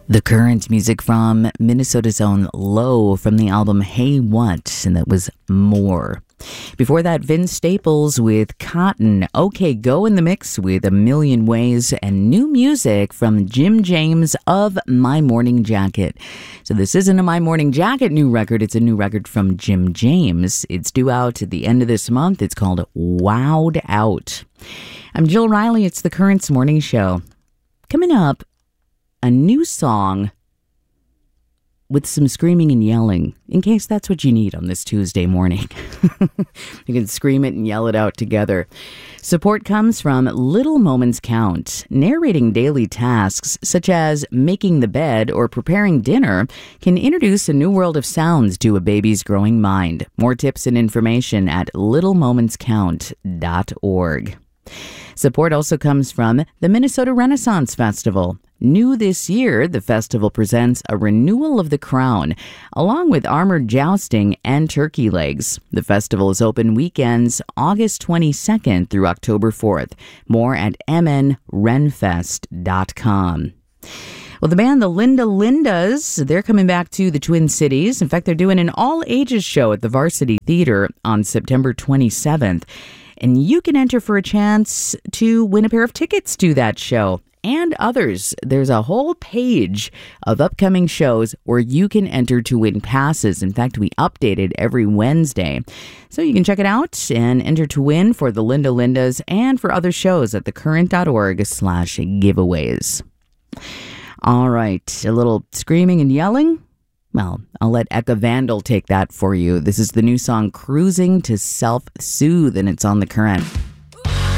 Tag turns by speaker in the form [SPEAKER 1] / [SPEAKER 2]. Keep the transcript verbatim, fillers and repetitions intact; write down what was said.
[SPEAKER 1] The Current, music from Minnesota's own Low from the album Hey What, and that was More. Before that, Vince Staples with Cotton. OK Go in the mix with A Million Ways, and new music from Jim James of My Morning Jacket. So this isn't a My Morning Jacket new record, it's a new record from Jim James. It's due out at the end of this month. It's called Wowed Out. I'm Jill Riley. It's the Current's Morning Show. Coming up, a new song with some screaming and yelling, in case that's what you need on this Tuesday morning. You can scream it and yell it out together. Support comes from Little Moments Count. Narrating daily tasks such as making the bed or preparing dinner can introduce a new world of sounds to a baby's growing mind. More tips and information at little moments count dot org. Support also comes from the Minnesota Renaissance Festival. New this year, the festival presents a renewal of the crown, along with armored jousting and turkey legs. The festival is open weekends August twenty-second through October fourth. More at m n renfest dot com. Well, the band, the Linda Lindas, they're coming back to the Twin Cities. In fact, they're doing an all-ages show at the Varsity Theater on September twenty-seventh. And you can enter for a chance to win a pair of tickets to that show and others. There's a whole page of upcoming shows where you can enter to win passes. In fact, we update it every Wednesday. So you can check it out and enter to win for the Linda Lindas and for other shows at thecurrent.org slash giveaways. All right, a little screaming and yelling. Well, I'll let Eka Vandal take that for you. This is the new song Cruising to Self-Soothe, and it's on The Current.